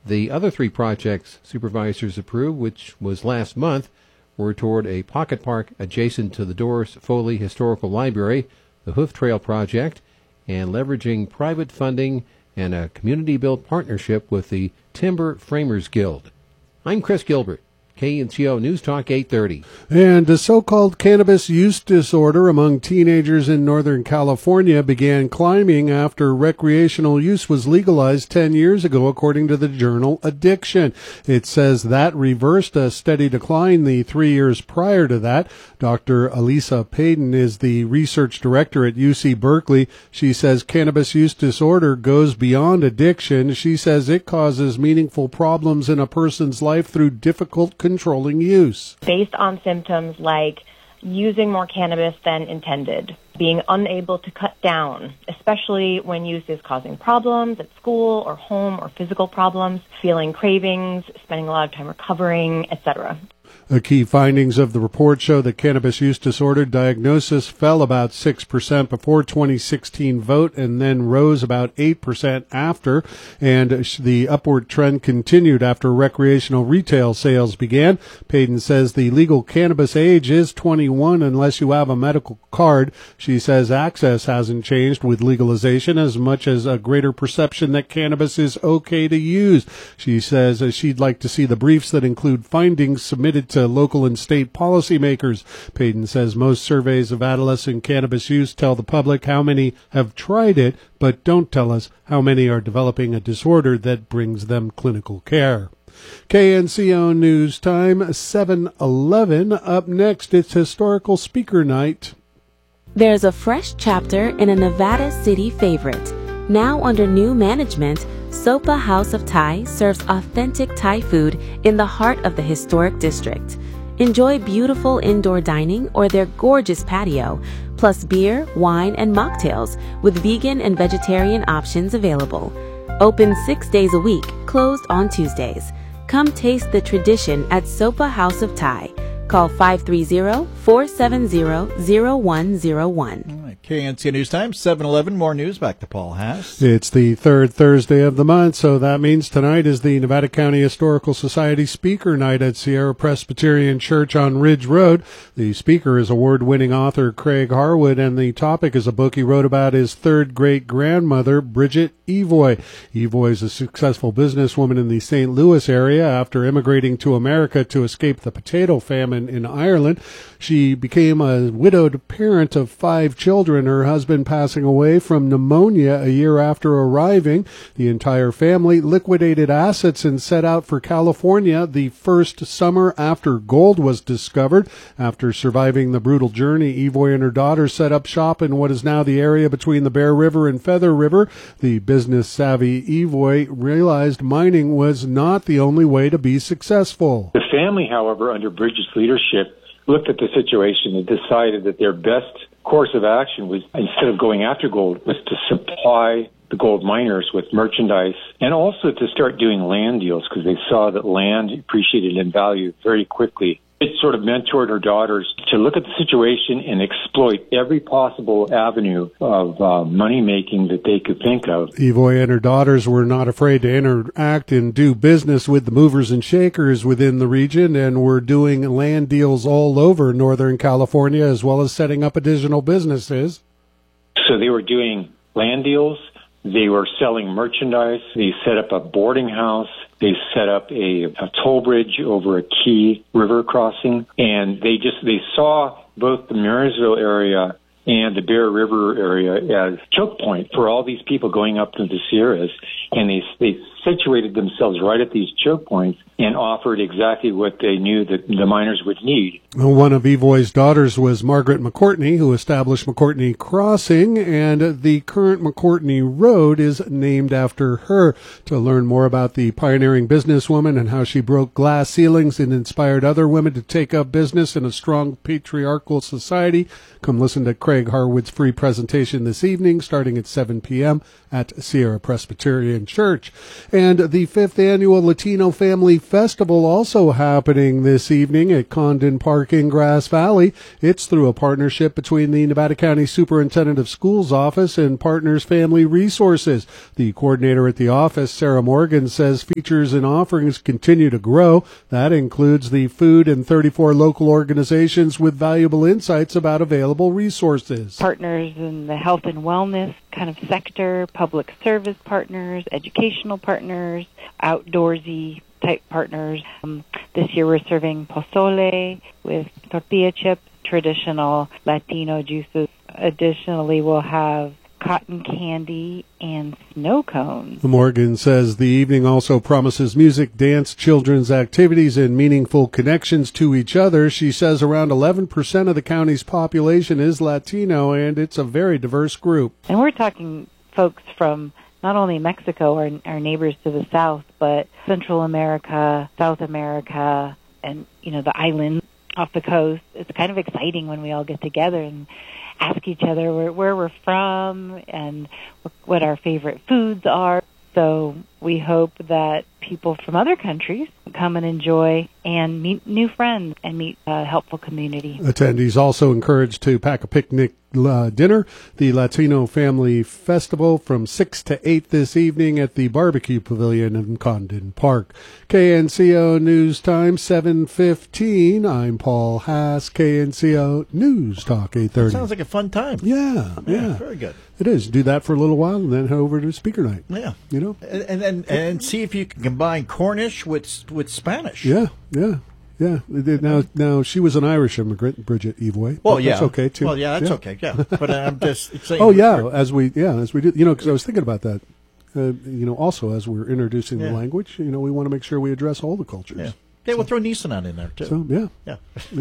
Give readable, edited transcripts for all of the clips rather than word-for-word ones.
The other 3 projects supervisors approved, which was last month, were toward a pocket park adjacent to the Doris Foley Historical Library, the Hoof Trail Project, and leveraging private funding and a community-built partnership with the Timber Framers Guild. I'm Chris Gilbert, KNCO News Talk 830. And the so-called cannabis use disorder among teenagers in Northern California began climbing after recreational use was legalized 10 years ago, according to the journal Addiction. It says that reversed a steady decline the 3 years prior to that. Dr. Elisa Payton is the research director at UC Berkeley. She says cannabis use disorder goes beyond addiction. She says it causes meaningful problems in a person's life through difficult controlling use. Based on symptoms like using more cannabis than intended, being unable to cut down, especially when use is causing problems at school or home or physical problems, feeling cravings, spending a lot of time recovering, etc. The key findings of the report show that cannabis use disorder diagnosis fell about 6% before 2016 vote and then rose about 8% after, and the upward trend continued after recreational retail sales began. Payton says the legal cannabis age is 21 unless you have a medical card. She says access hasn't changed with legalization as much as a greater perception that cannabis is okay to use. She says she'd like to see the briefs that include findings submitted to local and state policymakers. Payton says most surveys of adolescent cannabis use tell the public how many have tried it, but don't tell us how many are developing a disorder that brings them clinical care. KNCO News Time, 7:11. Up next, it's Historical Speaker Night. There's a fresh chapter in a Nevada City favorite. Now under new management, Sopa House of Thai serves authentic Thai food in the heart of the historic district. Enjoy beautiful indoor dining or their gorgeous patio, plus beer, wine, and mocktails with vegan and vegetarian options available. Open 6 days a week, closed on Tuesdays. Come taste the tradition at Sopa House of Thai. Call 530-470-0101. KNCO News Time, 7:11. More news. Back to Paul Haas. It's the third Thursday of the month, so that means tonight is the Nevada County Historical Society Speaker Night at Sierra Presbyterian Church on Ridge Road. The speaker is award-winning author Craig Harwood, and the topic is a book he wrote about his third great-grandmother, Bridget Evoy. Evoy is a successful businesswoman in the St. Louis area. After immigrating to America to escape the potato famine in Ireland, she became a widowed parent of 5 children, her husband passing away from pneumonia a year after arriving. The entire family liquidated assets and set out for California the first summer after gold was discovered. After surviving the brutal journey, Evoy and her daughter set up shop in what is now the area between the Bear River and Feather River. The business-savvy Evoy realized mining was not the only way to be successful. The family, however, under Bridget's leadership, looked at the situation and decided that their best course of action was, instead of going after gold, was to supply the gold miners with merchandise and also to start doing land deals because they saw that land appreciated in value very quickly. It sort of mentored her daughters to look at the situation and exploit every possible avenue of money-making that they could think of. Evoy and her daughters were not afraid to interact and do business with the movers and shakers within the region and were doing land deals all over Northern California as well as setting up additional businesses. So they were doing land deals. They were selling merchandise. They set up a boarding house. They set up a toll bridge over a key river crossing. And they saw both the Marysville area and the Bear River area as choke point for all these people going up to the Sierras. And they situated themselves right at these choke points and offered exactly what they knew that the miners would need. One of Evoy's daughters was Margaret McCourtney, who established McCourtney Crossing, and the current McCourtney Road is named after her. To learn more about the pioneering businesswoman and how she broke glass ceilings and inspired other women to take up business in a strong patriarchal society, come listen to Craig Craig Harwood's free presentation this evening, starting at 7 p.m. at Sierra Presbyterian Church. And the 5th Annual Latino Family Festival also happening this evening at Condon Park in Grass Valley. It's through a partnership between the Nevada County Superintendent of Schools Office and Partners Family Resources. The coordinator at the office, Sarah Morgan, says features and offerings continue to grow. That includes the food and 34 local organizations with valuable insights about available resources. Partners in the health and wellness kind of sector, public service partners, educational partners, outdoorsy type partners. This year we're serving pozole with tortilla chips, traditional Latino juices. Additionally, we'll have cotton candy and snow cones. Morgan says the evening also promises music, dance, children's activities, and meaningful connections to each other. She says around 11% of the county's population is Latino, and it's a very diverse group. And we're talking folks from not only Mexico, our neighbors to the south, but Central America, South America, and, the islands off the coast. It's kind of exciting when we all get together and ask each other where we're from and what our favorite foods are. So we hope that people from other countries come and enjoy and meet new friends and meet a helpful community. Attendees also encouraged to pack a picnic dinner. The Latino Family Festival from 6 to 8 this evening at the Barbecue Pavilion in Condon Park. KNCO News Time, 7:15. I'm Paul Haas, KNCO News Talk, 8:30. Sounds like a fun time. Yeah. Very good. It is. Do that for a little while and then head over to speaker night. Yeah. And see if you can combine Cornish with Spanish. Yeah. Now she was an Irish immigrant, Bridget Evoy. Well, yeah, that's okay too. Well, yeah, that's okay. Yeah, but I'm just saying. Oh yeah, as we do, because I was thinking about that. Also as we're introducing the language, we want to make sure we address all the cultures. Yeah, we'll throw Nisenan in there too. So yeah.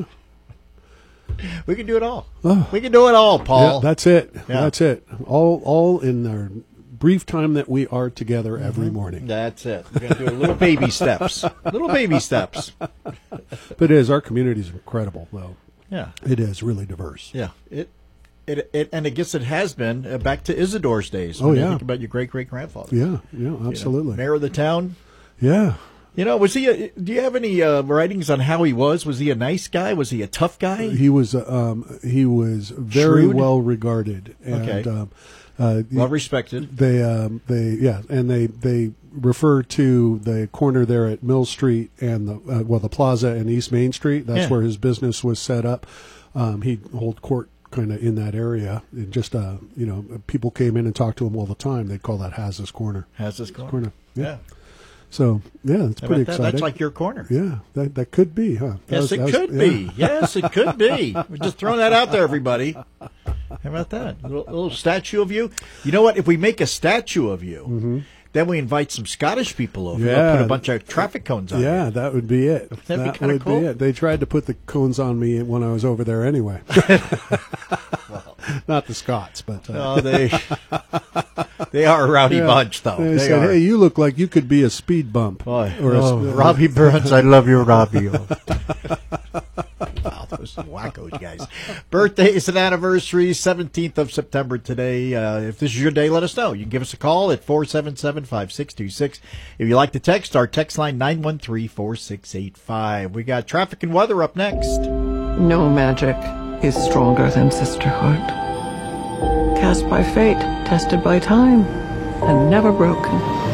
We can do it all. We can do it all, Paul. Yeah, that's it. Yeah. That's it. All in our brief time that we are together every morning. That's it. We're going to do little baby steps. Little baby steps. But our community is incredible, though. Yeah. It is really diverse. Yeah. It I guess it has been back to Isidore's days. Oh, when yeah. you think about your great-great-grandfather. Yeah, absolutely. Mayor of the town. Yeah. Was he? Do you have any writings on how he was? Was he a nice guy? Was he a tough guy? He was very Shrewd? well regarded and well respected. They refer to the corner there at Mill Street and the plaza and East Main Street. That's where his business was set up. He'd hold court kind of in that area. And just people came in and talked to him all the time. They'd call that Haz's Corner. Haz's Corner. Yeah. So, it's pretty exciting. That's like your corner. Yeah, that could be, huh? Yes, it could be. Yes, it could be. We're just throwing that out there, everybody. How about that? A little statue of you. You know what? If we make a statue of you, then we invite some Scottish people over. Yeah. We'll put a bunch of traffic cones on. Yeah, that would be it. That'd be kind of cool. Be it. They tried to put the cones on me when I was over there anyway. Not the Scots, but they are a rowdy bunch, though. They said, "Hey, you look like you could be a speed bump." Robbie Burns, I love you, Robbie. Wow, those wackos, guys. Birthdays and anniversaries, 17th of September today. If this is your day, let us know. You can give us a call at 477-5626. If you like to text, our text line 913-4685. We got traffic and weather up next. No magic is stronger than sisterhood. Cast by fate, tested by time, and never broken.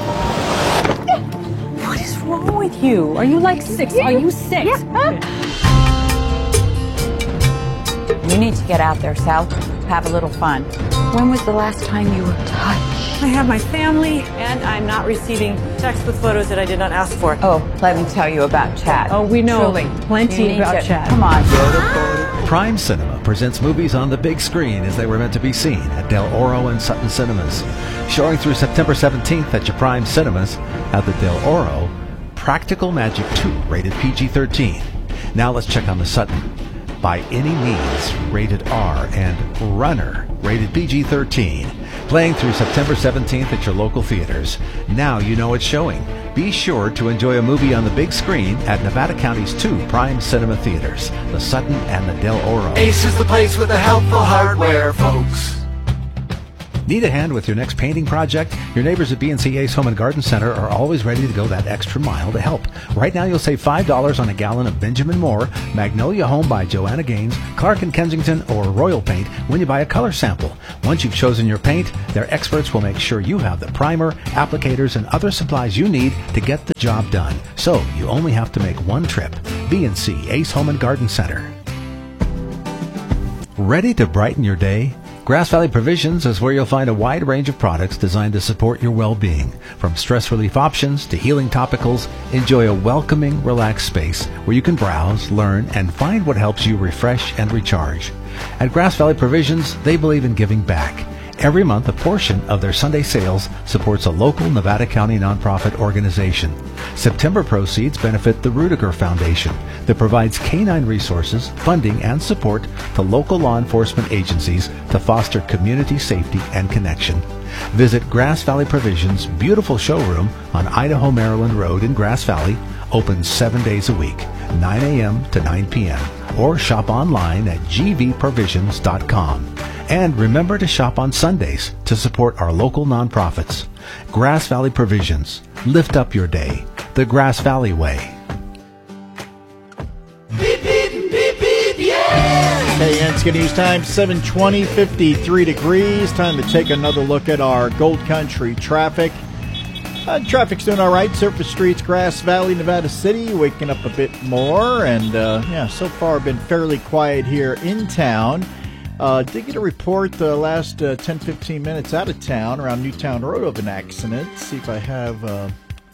What is wrong with you? Are you like 6? Are you 6? You need to get out there, Sal. Have a little fun. When was the last time you were touched? I have my family, and I'm not receiving texts with photos that I did not ask for. Oh, let me tell you about Chad. Oh, we know plenty about Chad. Come on. Prime Cinema presents movies on the big screen as they were meant to be seen at Del Oro and Sutton Cinemas. Showing through September 17th at your Prime Cinemas at the Del Oro, Practical Magic 2, rated PG-13. Now let's check on the Sutton. By Any Means, rated R, and Runner, rated PG-13. Playing through September 17th at your local theaters. Now you know it's showing. Be sure to enjoy a movie on the big screen at Nevada County's 2 Prime Cinema theaters, the Sutton and the Del Oro. Ace is the place with the helpful hardware, folks. Need a hand with your next painting project? Your neighbors at B&C Ace Home and Garden Center are always ready to go that extra mile to help. Right now, you'll save $5 on a gallon of Benjamin Moore, Magnolia Home by Joanna Gaines, Clark & Kensington, or Royal Paint when you buy a color sample. Once you've chosen your paint, their experts will make sure you have the primer, applicators, and other supplies you need to get the job done. So you only have to make one trip. B&C Ace Home and Garden Center. Ready to brighten your day? Grass Valley Provisions is where you'll find a wide range of products designed to support your well-being. From stress relief options to healing topicals, enjoy a welcoming, relaxed space where you can browse, learn, and find what helps you refresh and recharge. At Grass Valley Provisions, they believe in giving back. Every month, a portion of their Sunday sales supports a local Nevada County nonprofit organization. September proceeds benefit the Rudiger Foundation that provides canine resources, funding, and support to local law enforcement agencies to foster community safety and connection. Visit Grass Valley Provisions' beautiful showroom on Idaho Maryland Road in Grass Valley, open 7 days a week, 9 a.m. to 9 p.m., or shop online at gvprovisions.com. And remember to shop on Sundays to support our local nonprofits. Grass Valley Provisions. Lift up your day. The Grass Valley way. Beep, beep, beep, beep, yeah! KN's News Time, 7:20, 53 degrees. Time to take another look at our Gold Country traffic. Traffic's doing all right. Surface streets, Grass Valley, Nevada City, waking up a bit more. And, so far been fairly quiet here in town. Did get a report the last 10-15 minutes out of town around Newtown Road of an accident. See if I have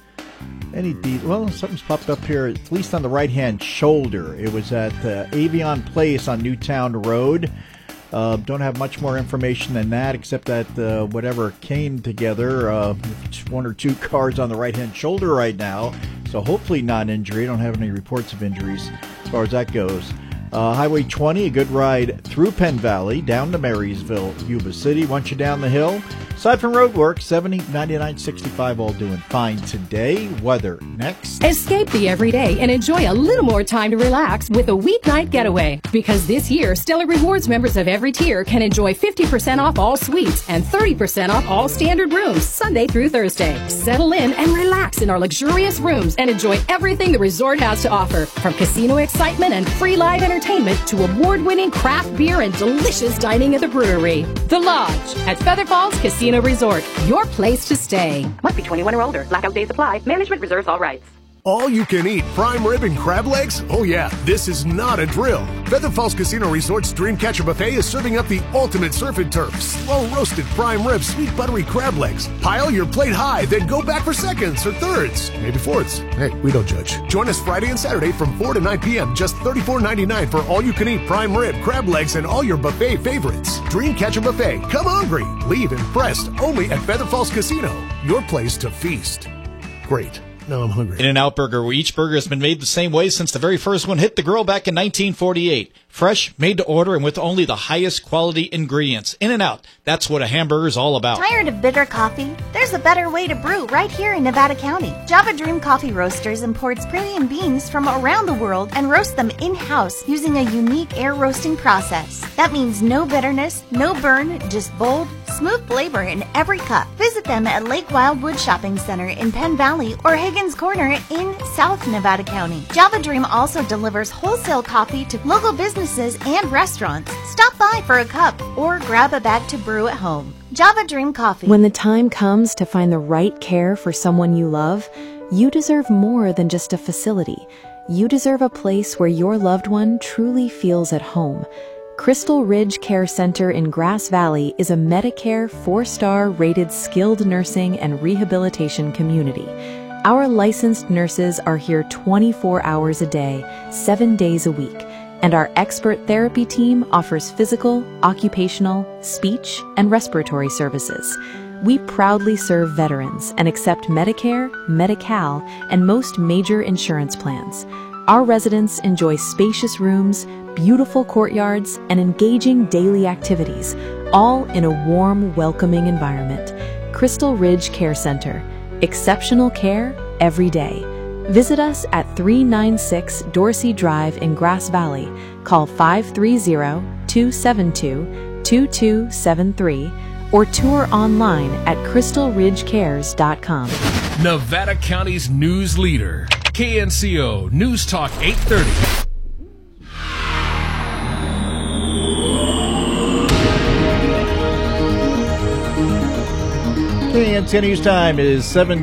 any well, something's popped up here, at least on the right-hand shoulder. It was at Avion Place on Newtown Road. Don't have much more information than that, except that whatever came together, one or two cars on the right-hand shoulder right now. So hopefully not injury. Don't have any reports of injuries as far as that goes. Highway 20, a good ride through Penn Valley, down to Marysville, Yuba City. Once you're down the hill, aside from road work, 70, 99, 65, all doing fine today. Weather next. Escape the everyday and enjoy a little more time to relax with a weeknight getaway. Because this year, Stellar Rewards members of every tier can enjoy 50% off all suites and 30% off all standard rooms Sunday through Thursday. Settle in and relax in our luxurious rooms and enjoy everything the resort has to offer. From casino excitement and free live entertainment to award-winning craft beer and delicious dining at the brewery. The Lodge at Feather Falls Casino Resort, your place to stay. Must be 21 or older. Blackout days apply. Management reserves all rights. All you can eat prime rib and crab legs? Oh yeah, this is not a drill. Feather Falls Casino Resort's Dreamcatcher Buffet is serving up the ultimate surf and turf. Slow roasted prime rib, sweet buttery crab legs. Pile your plate high, then go back for seconds or thirds, maybe fourths. Hey, we don't judge. Join us Friday and Saturday from 4 to 9 p.m. Just $34.99 for all you can eat prime rib, crab legs, and all your buffet favorites. Dreamcatcher Buffet. Come hungry. Leave impressed. Only at Feather Falls Casino. Your place to feast. Great. Now I'm hungry. In-N-Out Burger, where each burger has been made the same way since the very first one hit the grill back in 1948. Fresh, made to order, and with only the highest quality ingredients. In-N-Out, that's what a hamburger is all about. Tired of bitter coffee? There's a better way to brew right here in Nevada County. Java Dream Coffee Roasters imports premium beans from around the world and roasts them in-house using a unique air roasting process. That means no bitterness, no burn, just bold, smooth flavor in every cup. Visit them at Lake Wildwood Shopping Center in Penn Valley or Higgins Corner in South Nevada County. Java Dream also delivers wholesale coffee to local businesses and restaurants. Stop by for a cup or grab a bag to brew at home. Java Dream Coffee. When the time comes to find the right care for someone you love, you deserve more than just a facility. You deserve a place where your loved one truly feels at home. Crystal Ridge Care Center in Grass Valley is a Medicare 4-star rated skilled nursing and rehabilitation community. Our licensed nurses are here 24 hours a day, 7 days a week, and our expert therapy team offers physical, occupational, speech, and respiratory services. We proudly serve veterans and accept Medicare, Medi-Cal, and most major insurance plans. Our residents enjoy spacious rooms, beautiful courtyards, and engaging daily activities, all in a warm, welcoming environment. Crystal Ridge Care Center. Exceptional care every day. Visit us at 396 Dorsey Drive in Grass Valley. Call 530-272-2273 or tour online at crystalridgecares.com. Nevada County's news leader, KNCO News Talk 830. KNCO News time is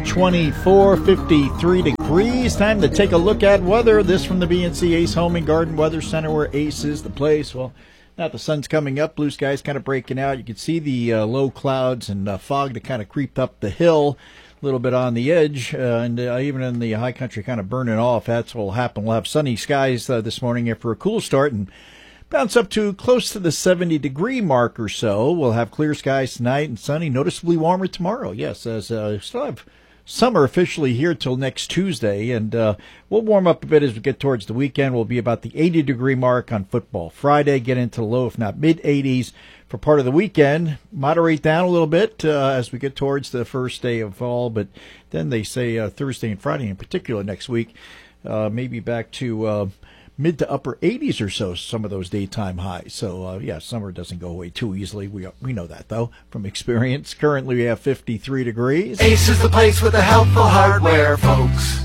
7:24, 53 degrees. Time to take a look at weather. This from the BNC Ace Home and Garden Weather Center, where Ace is the place. Well, now the sun's coming up, blue skies kind of breaking out. You can see the low clouds and fog that kind of creeped up the hill, a little bit on the edge, and even in the high country kind of burning off. That's what will happen. We'll have sunny skies this morning after a cool start and bounce up to close to the 70-degree mark or so. We'll have clear skies tonight and sunny, noticeably warmer tomorrow. Yes, as still have summer officially here till next Tuesday, and we'll warm up a bit as we get towards the weekend. We'll be about the 80-degree mark on Football Friday, get into the low, if not mid-80s for part of the weekend. Moderate down a little bit as we get towards the first day of fall, but then they say Thursday and Friday in particular next week, maybe back to mid to upper 80s or so, some of those daytime highs. So, summer doesn't go away too easily. We know that, though, from experience. Currently, we have 53 degrees. Ace is the place with the helpful hardware, folks.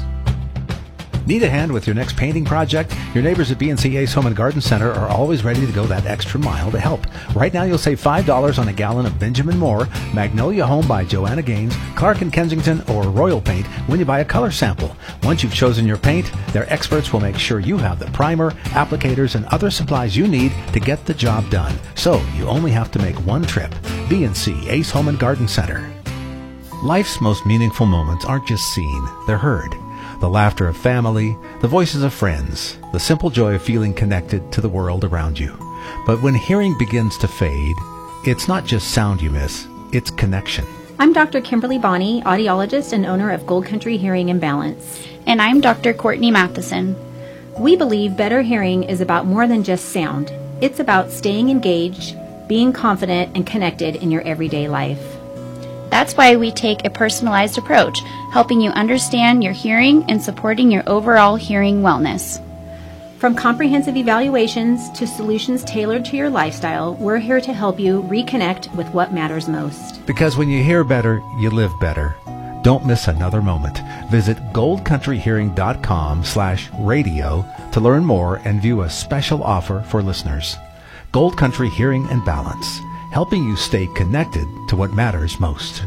Need a hand with your next painting project? Your neighbors at BNC Ace Home and Garden Center are always ready to go that extra mile to help. Right now, you'll save $5 on a gallon of Benjamin Moore, Magnolia Home by Joanna Gaines, Clark & Kensington, or Royal Paint when you buy a color sample. Once you've chosen your paint, their experts will make sure you have the primer, applicators, and other supplies you need to get the job done. So you only have to make one trip. BNC Ace Home and Garden Center. Life's most meaningful moments aren't just seen, they're heard. The laughter of family, the voices of friends, the simple joy of feeling connected to the world around you. But when hearing begins to fade, it's not just sound you miss, it's connection. I'm Dr. Kimberly Bonney, audiologist and owner of Gold Country Hearing and Balance. And I'm Dr. Courtney Matheson. We believe better hearing is about more than just sound. It's about staying engaged, being confident, and connected in your everyday life. That's why we take a personalized approach, helping you understand your hearing and supporting your overall hearing wellness. From comprehensive evaluations to solutions tailored to your lifestyle, we're here to help you reconnect with what matters most. Because when you hear better, you live better. Don't miss another moment. Visit goldcountryhearing.com/radio to learn more and view a special offer for listeners. Gold Country Hearing and Balance, helping you stay connected to what matters most.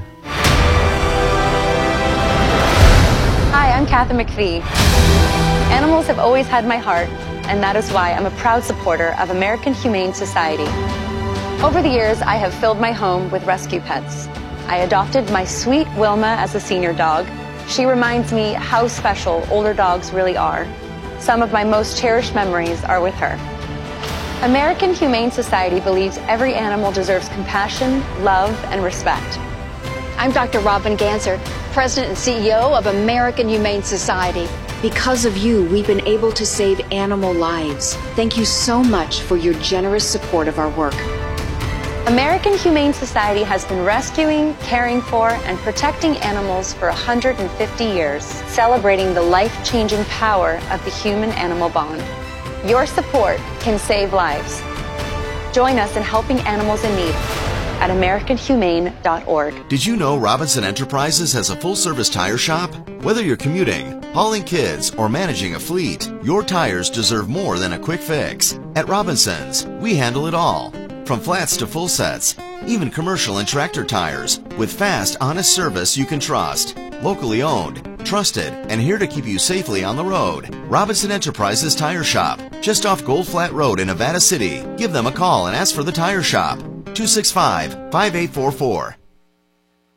Hi, I'm Kathy McPhee. Animals have always had my heart, and that is why I'm a proud supporter of American Humane Society. Over the years, I have filled my home with rescue pets. I adopted my sweet Wilma as a senior dog. She reminds me how special older dogs really are. Some of my most cherished memories are with her. American Humane Society believes every animal deserves compassion, love, and respect. I'm Dr. Robin Ganser, President and CEO of American Humane Society. Because of you, we've been able to save animal lives. Thank you so much for your generous support of our work. American Humane Society has been rescuing, caring for, and protecting animals for 150 years, celebrating the life-changing power of the human-animal bond. Your support can save lives. Join us in helping animals in need at AmericanHumane.org. Did you know Robinson Enterprises has a full-service tire shop? Whether you're commuting, hauling kids, or managing a fleet, your tires deserve more than a quick fix. At Robinson's, we handle it all, from flats to full sets, even commercial and tractor tires, with fast, honest service you can trust. Locally owned, trusted, and here to keep you safely on the road. Robinson Enterprises Tire Shop, just off Gold Flat Road in Nevada City. Give them a call and ask for the Tire Shop. 265-5844.